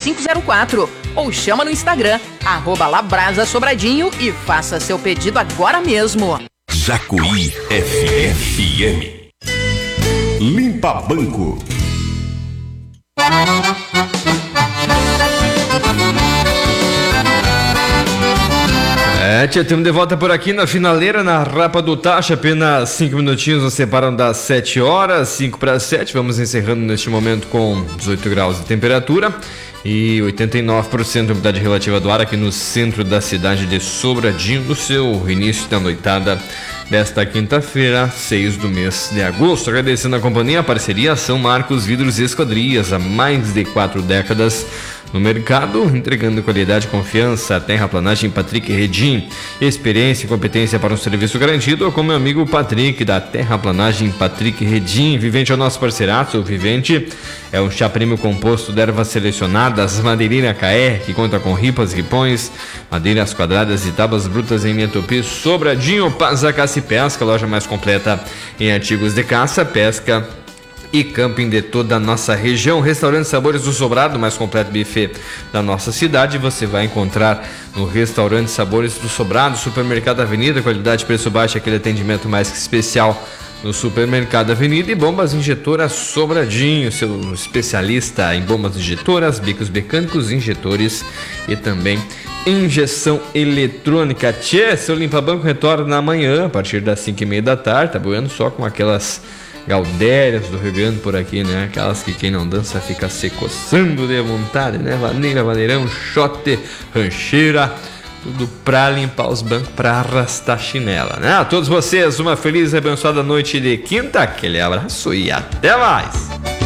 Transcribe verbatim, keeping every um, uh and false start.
cinco zero quatro ou chama no Instagram, arroba Labrasa Sobradinho e faça seu pedido agora mesmo. Jacuí F M. Limpa Banco. É, tia, estamos de volta por aqui na finaleira, na Rapa do Tacho. Apenas cinco minutinhos nos separam das sete horas, cinco para sete. Vamos encerrando neste momento com dezoito graus de temperatura e oitenta e nove por cento de umidade relativa do ar aqui no centro da cidade de Sobradinho, no seu início da noitada desta quinta-feira, seis do mês de agosto. Agradecendo a companhia, a parceria São Marcos Vidros e Esquadrias, há mais de quatro décadas no mercado, entregando qualidade e confiança. Terraplanagem Patrick Redim, experiência e competência para um serviço garantido, com meu amigo Patrick da Terraplanagem Patrick Redim. Vivente é o nosso parceiraço. O Vivente é um chá prêmio composto de ervas selecionadas, madeireira K R, que conta com ripas, ripões, madeiras quadradas e tábuas brutas em linha tupi. Sobradinho, Paza Caça e Pesca, loja mais completa em artigos de caça, pesca e camping de toda a nossa região. Restaurante Sabores do Sobrado, mais completo buffet da nossa cidade, você vai encontrar no Restaurante Sabores do Sobrado. Supermercado Avenida, qualidade, preço baixo, aquele atendimento mais que especial no Supermercado Avenida. E Bombas Injetoras Sobradinho, seu especialista em bombas injetoras, bicos mecânicos, injetores e também injeção eletrônica. Tchê, seu Limpa Banco retorna amanhã a partir das cinco e meia da tarde, tá boiando só com aquelas gaudérias do Rio Grande por aqui, né? Aquelas que quem não dança fica se coçando de vontade, né? Vaneira, vaneirão, chote, rancheira, tudo pra limpar os bancos, pra arrastar chinela, né? A todos vocês, uma feliz e abençoada noite de quinta, aquele abraço e até mais!